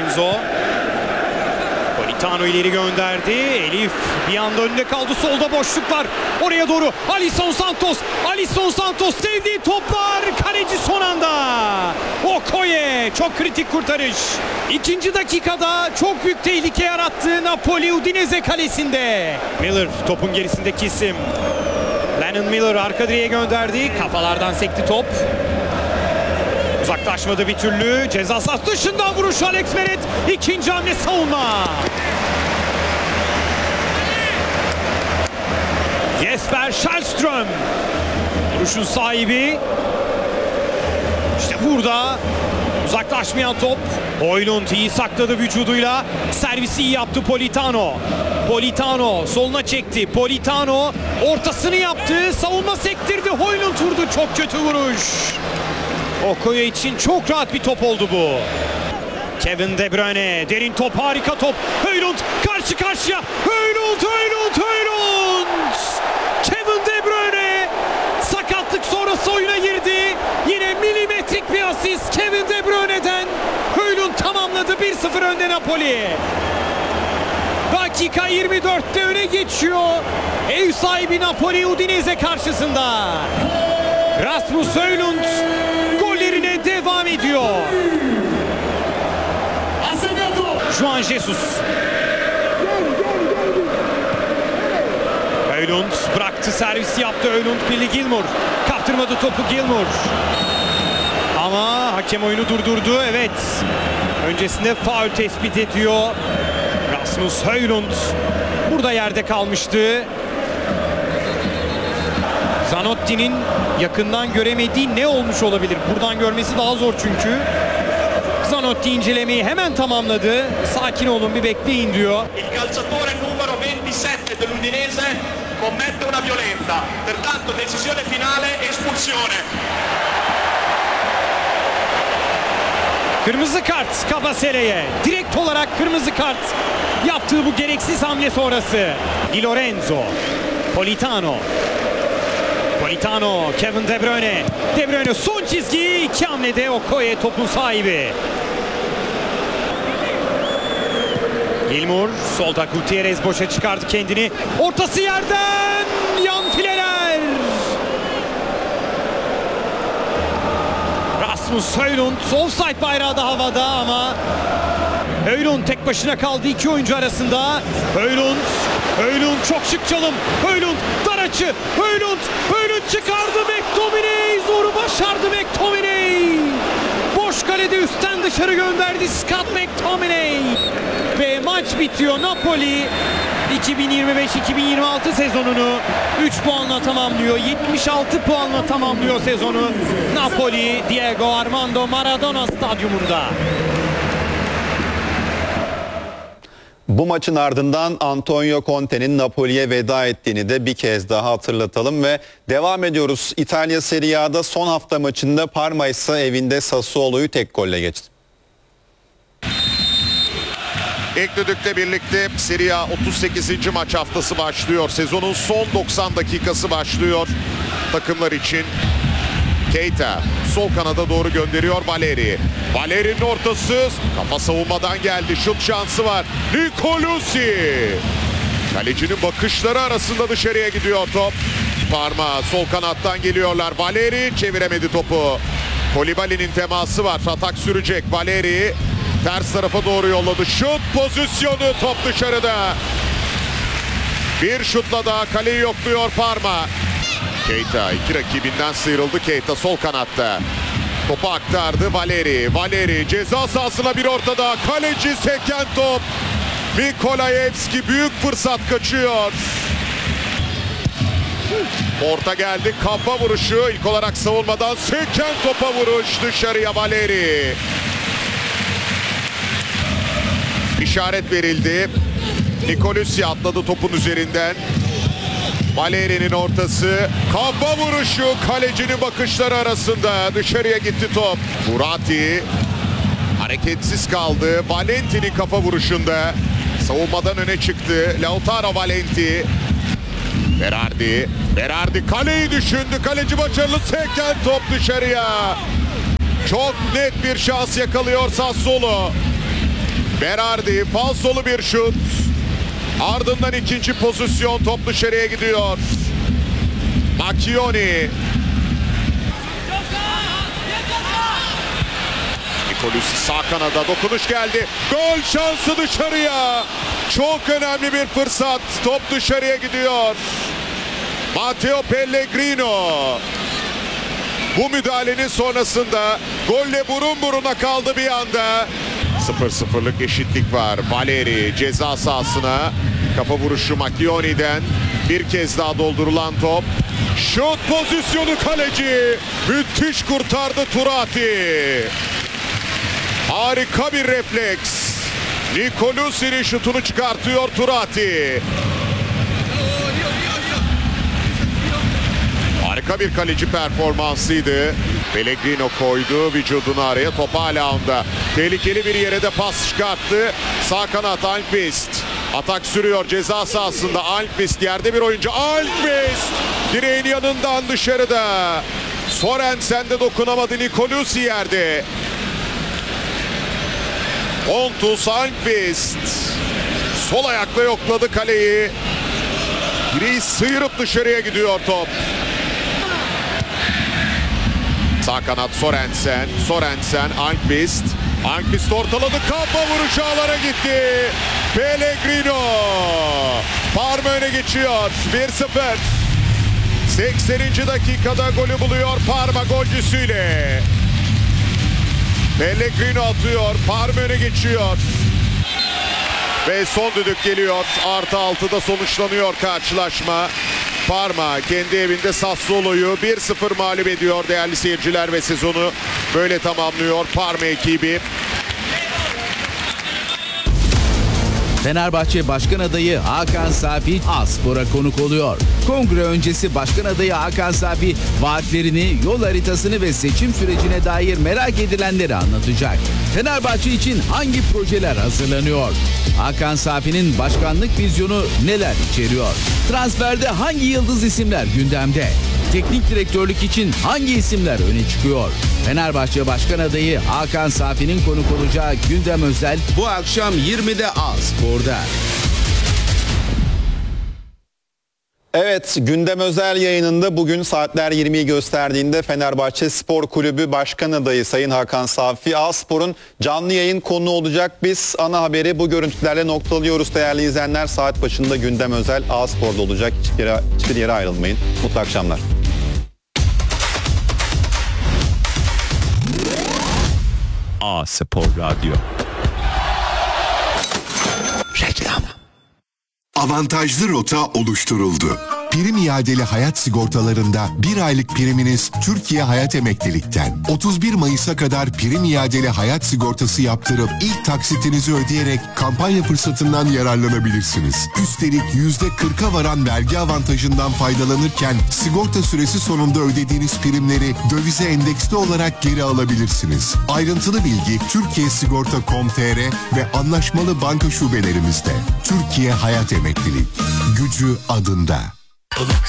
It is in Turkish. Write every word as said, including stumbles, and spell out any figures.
Lorenzo. Politano ileri gönderdi. Elif bir anda önünde kaldı. Solda boşluk var. Oraya doğru Alisson Santos. Alisson Santos sevdiği toplar. Kaleci son anda. Okoye çok kritik kurtarış. İkinci dakikada çok büyük tehlike yarattı Napoli Udinese kalesinde. Miller topun gerisindeki isim. Lennon Miller arka direğe gönderdi. Kafalardan sekti top. Uzaklaşmadı bir türlü. Ceza sahası dışından vuruş Alex Meret. İkinci hamle savunma. Jesper Källström. Vuruşun sahibi. İşte burada uzaklaşmayan top. Højlund iyi sakladı vücuduyla. Servisi iyi yaptı Politano. Politano soluna çekti. Politano ortasını yaptı. Savunma sektirdi. Højlund vurdu. Çok kötü vuruş. Okoye için çok rahat bir top oldu bu. Kevin De Bruyne. Derin top, harika top. Højlund karşı karşıya. Højlund, Højlund, Højlund. Kevin De Bruyne sakatlık sonrası oyuna girdi. Yine milimetrik bir asist Kevin De Bruyne'den. Højlund tamamladı. bir sıfır önde Napoli. Dakika yirmi dörtte öne geçiyor. Ev sahibi Napoli Udinese karşısında. Rasmus Højlund gollerine devam ediyor. Juan Jesus. Højlund bıraktı, servisi yaptı. Højlund Billy Gilmour. Kaptırmadı topu Gilmour. Ama hakem oyunu durdurdu. Evet. Öncesinde faul tespit ediyor. Rasmus Højlund burada yerde kalmıştı. Zanotti'nin yakından göremediği ne olmuş olabilir? Buradan görmesi daha zor çünkü. Zanotti incelemeyi hemen tamamladı. Sakin olun, bir bekleyin diyor. Il calciatore numero ventisette dell'Udinese commette una violenta. Pertanto decisione finale, espulsione. Kırmızı kart Kabasele'ye. Direkt olarak kırmızı kart yaptığı bu gereksiz hamle sonrası. Di Lorenzo. Politano. Politano, Kevin De Bruyne. De Bruyne son çizgi. İki hamlede Okoye topun sahibi. Gilmour solda, Gutierrez boşa çıkardı kendini. Ortası yerden. Yan fileler. Rasmus Højlund. Offside bayrağı da havada ama Højlund tek başına kaldı iki oyuncu arasında. Højlund. Højlund çok şık çalım. Højlund dar açı. Højlund. Højlund çıkardı. McTominay zoru başardı McTominay. Boş kalede üstten dışarı gönderdi Scott McTominay. Ve maç bitiyor. Napoli iki bin yirmi beş iki bin yirmi altı sezonunu üç puanla tamamlıyor. yetmiş altı puanla tamamlıyor sezonu. Napoli Diego Armando Maradona stadyumunda. Bu maçın ardından Antonio Conte'nin Napoli'ye veda ettiğini de bir kez daha hatırlatalım ve devam ediyoruz. İtalya Serie A'da son hafta maçında Parma ise evinde Sassuolo'yu tek golle geçti. İlk düdükle birlikte Serie A otuz sekizinci maç haftası başlıyor. Sezonun son doksan dakikası başlıyor takımlar için. Keita sol kanada doğru gönderiyor Valeri. Valeri'nin ortası, kafa savunmadan geldi. Şut şansı var. Nicolosi. Kalecinin bakışları arasında dışarıya gidiyor top. Parma sol kanattan geliyorlar. Valeri çeviremedi topu. Kolibali'nin teması var. Atak sürecek. Valeri ters tarafa doğru yolladı. Şut pozisyonu, top dışarıda. Bir şutla daha kaleyi yokluyor Parma. Keita iki rakibinden sıyrıldı. Keita sol kanatta. Topu aktardı Valeri. Valeri ceza sahasına bir ortada. Kaleci seken top. Mikolajevski büyük fırsat kaçıyor. Orta geldi. Kafa vuruşu. İlk olarak savunmadan seken topa vuruş. Dışarıya Valeri. İşaret verildi. Nicolosi atladı topun üzerinden. Valeri'nin ortası. Kafa vuruşu. Kalecinin bakışları arasında. Dışarıya gitti top. Murati hareketsiz kaldı. Valenti'nin kafa vuruşunda. Savunmadan öne çıktı. Lautaro Valenti. Berardi. Berardi kaleyi düşündü. Kaleci başarılı. Seken top dışarıya. Çok net bir şans yakalıyor Sassuolo. Berardi falsolu bir şut. Ardından ikinci pozisyon, top dışarıya gidiyor. Macchioni. Nicolussi sağ kanada, dokunuş geldi. Gol şansı dışarıya. Çok önemli bir fırsat. Top dışarıya gidiyor. Matteo Pellegrino. Bu müdahalenin sonrasında golle burun buruna kaldı bir anda. sıfır sıfırlık eşitlik var. Valeri ceza sahasına. Kafa vuruşu Macchioni'den. Bir kez daha doldurulan top. Şut pozisyonu, kaleci. Müthiş kurtardı Turati. Harika bir refleks. Nicolussi'nin şutunu çıkartıyor Turati. Harika bir kaleci performansıydı. Pellegrino koydu vücudunu araya, top hala onda. Tehlikeli bir yere de pas çıkarttı. Sağ kanat Almqvist. Atak sürüyor ceza sahasında. Almqvist yerde bir oyuncu. Almqvist direğin yanından dışarıda. Sorensen de dokunamadı. Nicolussi yerde. Pontus Almqvist sol ayakla yokladı kaleyi. Direği sıyırıp dışarıya gidiyor top. Sağ kanat Sorensen. Sorensen, Almqvist. Almqvist ortaladı. Kafa vuruşu ağlara gitti. Pellegrino. Parma öne geçiyor. bir sıfır. sekseninci dakikada golü buluyor Parma golcüsüyle. Pellegrino atıyor. Parma öne geçiyor. Ve son düdük geliyor. Artı altıda sonuçlanıyor karşılaşma. Parma kendi evinde Sassuolo'yu bir sıfır mağlup ediyor değerli seyirciler ve sezonu böyle tamamlıyor Parma ekibi. Fenerbahçe Başkan Adayı Hakan Safi A-Spor'a konuk oluyor. Kongre öncesi Başkan Adayı Hakan Safi vaatlerini, yol haritasını ve seçim sürecine dair merak edilenleri anlatacak. Fenerbahçe için hangi projeler hazırlanıyor? Hakan Safi'nin başkanlık vizyonu neler içeriyor? Transferde hangi yıldız isimler gündemde? Teknik direktörlük için hangi isimler öne çıkıyor? Fenerbahçe Başkan Adayı Hakan Safi'nin konuk olacağı gündem özel bu akşam yirmide A-Spor'da. Evet, gündem özel yayınında bugün saatler yirmiyi gösterdiğinde Fenerbahçe Spor Kulübü Başkan Adayı Sayın Hakan Safi A-Spor'un canlı yayın konuğu olacak. Biz ana haberi bu görüntülerle noktalıyoruz değerli izleyenler. Saat başında gündem özel A-Spor'da olacak. Hiçbir yere, hiçbir yere ayrılmayın. Mutlu akşamlar. A-Spor Radyo. Reklam. Avantajlı rota oluşturuldu. Prim iadeli hayat sigortalarında bir aylık priminiz Türkiye Hayat Emeklilik'ten. otuz bir Mayıs'a kadar prim iadeli hayat sigortası yaptırıp ilk taksitinizi ödeyerek kampanya fırsatından yararlanabilirsiniz. Üstelik yüzde kırka varan vergi avantajından faydalanırken sigorta süresi sonunda ödediğiniz primleri dövize endeksli olarak geri alabilirsiniz. Ayrıntılı bilgi Türkiye Sigorta nokta com nokta tr ve anlaşmalı banka şubelerimizde. Türkiye Hayat Emeklilik. Gücü adında.